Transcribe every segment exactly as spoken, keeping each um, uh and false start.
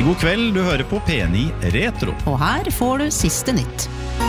Riktig god kveld, du hører på P ni Retro. Og her får du siste nytt.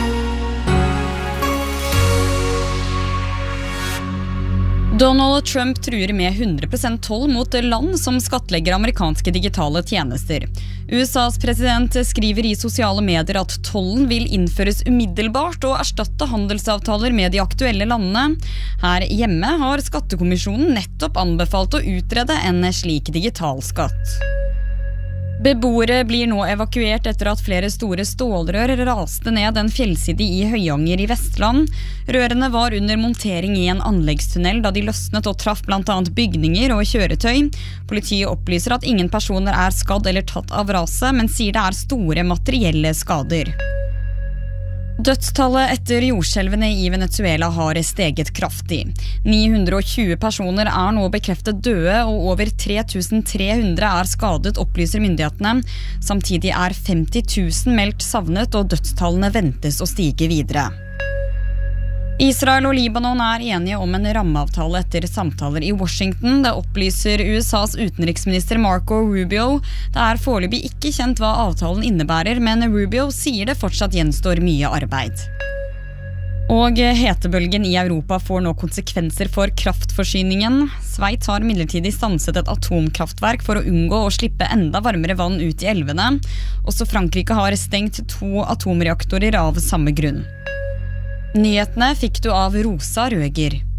Donald Trump truer med hundre prosent toll mot land som skattlegger amerikanske digitale tjenester. U S A's president skriver i sosiale medier at tollen vil innføres umiddelbart og erstatte handelsavtaler med de aktuelle landene. Her hjemme har Skattekommisjonen nettopp anbefalt å utrede en slik digital skatt. Beboere blir nå evakuert etter at flere store stålrør raste ned en fjellside i Høyanger i Vestland. Rørene var under montering i en anleggstunnel da de løsnet og traff blant annet bygninger og kjøretøy. Politiet opplyser at ingen personer er skadd eller tatt av raset, men sier det er store materielle skader. Dødstallet etter jordskjelvene i Venezuela har steget kraftig. ni hundre og tjue personer er nå bekreftet døde, og over tre tusen tre hundre er skadet, opplyser myndighetene. Samtidig er femti tusen meldt savnet, og dødstallene ventes å stige videre. Israel og Libanon er enige om en rammeavtale etter samtaler i Washington. Det opplyser U S A's utenriksminister Marco Rubio. Det er foreløpig ikke kjent hva avtalen innebærer, men Rubio sier det fortsatt gjenstår mye arbeid. Og hetebølgen i Europa får nå konsekvenser for kraftforsyningen. Sveits har midlertidig stanset et atomkraftverk for å unngå å slippe enda varmere vann ut i elvene. Også Frankrike har stengt to atomreaktorer av samme grunn. Nyhetene fikk du av Rosa Røger.